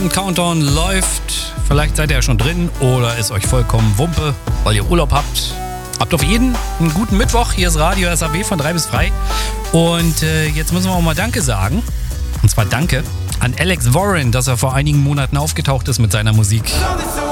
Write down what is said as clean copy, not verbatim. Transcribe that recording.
Heiligabend-Countdown läuft. Vielleicht seid ihr ja schon drin oder ist euch vollkommen Wumpe, weil ihr Urlaub habt. Habt auf jeden einen guten Mittwoch. Hier ist Radio SAW von 3 bis frei. Und jetzt müssen wir auch mal Danke sagen. Und zwar Danke an Alex Warren, dass er vor einigen Monaten aufgetaucht ist mit seiner Musik.